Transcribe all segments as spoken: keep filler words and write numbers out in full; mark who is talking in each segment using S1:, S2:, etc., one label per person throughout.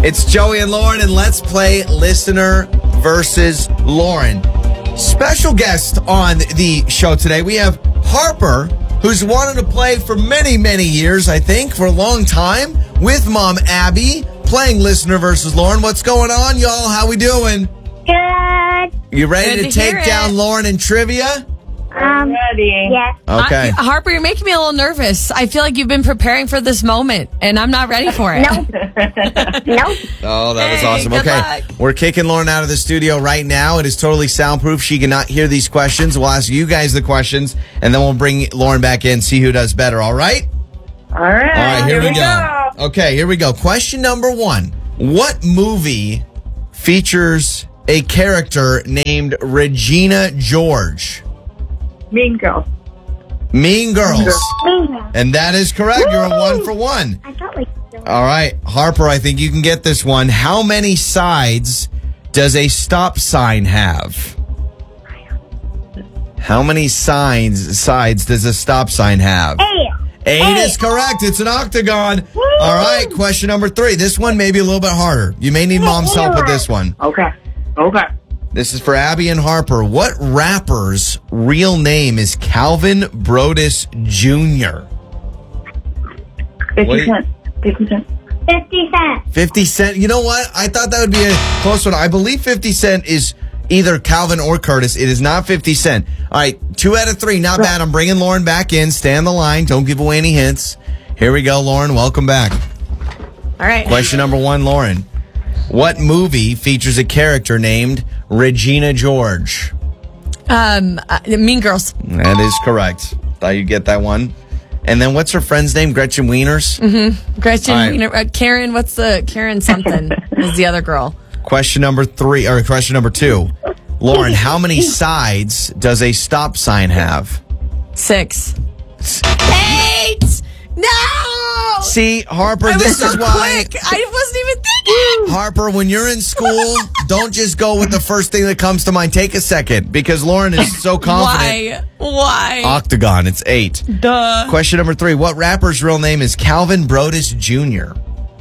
S1: It's Joey and Lauren, and let's play Listener versus Lauren. Special guest on the show today, we have Harper, who's wanted to play for many, many years, I think, for a long time, with Mom Abby, playing Listener versus Lauren. What's going on, y'all? How we doing?
S2: Good.
S1: You ready
S3: Good
S1: to,
S3: to
S1: take
S3: hear
S1: down
S3: it.
S1: Lauren in trivia?
S2: Um, ready. Yes.
S1: Okay.
S3: I- Harper, you're making me a little nervous. I feel like you've been preparing for this moment, and I'm not ready for it.
S2: Nope. Nope.
S1: Oh, that was
S3: Hey,
S1: awesome.
S3: good
S1: Okay.
S3: luck.
S1: We're kicking Lauren out of the studio right now. It is totally soundproof. She cannot hear these questions. We'll ask you guys the questions, and then we'll bring Lauren back in, see who does better. All right?
S2: All right.
S1: All right, here,
S2: here
S1: we go.
S2: go.
S1: Okay, here we go. Question number one. What movie features a character named Regina George?
S2: Mean Girls.
S1: Mean Girls.
S2: Mean Girls.
S1: And that is correct. You're a one for one.
S2: I felt like.
S1: All right, Harper, I think you can get this one. How many sides does a stop sign have? How many signs sides does a stop sign have?
S2: Eight.
S1: Eight
S2: Eight.
S1: is correct. It's an octagon. All right, question number three. This one may be a little bit harder. You may need mom's help with this one.
S2: Okay. Okay.
S1: This is for Abby and Harper. What rapper's real name is Calvin Brodus Junior? What do
S2: Fifty
S1: you-
S2: cent. Fifty cent. Fifty cent.
S1: fifty Cent. You know what? I thought that would be a close one. I believe fifty Cent is either Calvin or Curtis. It is not fifty Cent. All right, two out of three. Not bad. I'm bringing Lauren back in. Stay on the line. Don't give away any hints. Here we go, Lauren. Welcome back.
S3: All right.
S1: Question number one, Lauren. What movie features a character named Regina George?
S3: Um, uh, Mean Girls.
S1: That is correct. Thought you'd get that one. And then what's her friend's name? Gretchen Wieners?
S3: Mm-hmm. Gretchen,
S1: All right.
S3: Wiener- uh, Karen, what's the, Karen something is the other girl.
S1: Question number three, or question number two. Lauren, how many sides does a stop sign have?
S3: Six. Eight! No!
S1: See, Harper,
S3: I was
S1: this
S3: so
S1: is why.
S3: quick. I wasn't even thinking.
S1: Harper, when you're in school, don't just go with the first thing that comes to mind. Take a second, because Lauren is so confident.
S3: Why? Why?
S1: Octagon, it's eight.
S3: Duh.
S1: Question number three. What rapper's real name is Calvin Brodus Junior?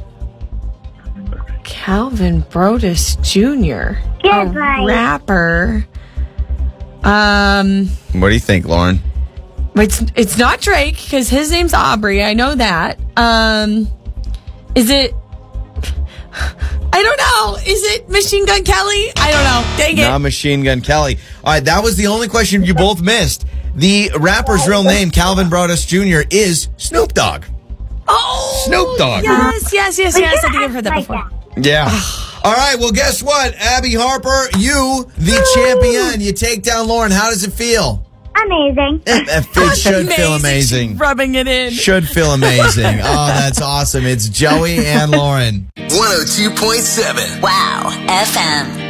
S3: Calvin Brodus Junior A
S2: Goodbye.
S3: rapper. Um,
S1: What do you think, Lauren?
S3: it's it's not Drake because his name's Aubrey. I know that. Um, is it? I don't know. Is it Machine Gun Kelly? I don't know. Dang it.
S1: Not Machine Gun Kelly. All right, that was the only question you both missed. The rapper's real name, Calvin Brodus Junior, is Snoop Dogg.
S3: Oh,
S1: Snoop Dogg.
S3: Yes, yes, yes, yes. I think I've heard that before.
S1: Yeah. All right, well, guess what? Abby Harper, you, the champion. You take down Lauren. How does it feel?
S2: Amazing.
S1: It, it should feel amazing.
S3: She's rubbing it in.
S1: Should feel amazing. Oh, that's awesome. It's Joey and Lauren.
S4: one oh two point seven.
S5: Wow, F M.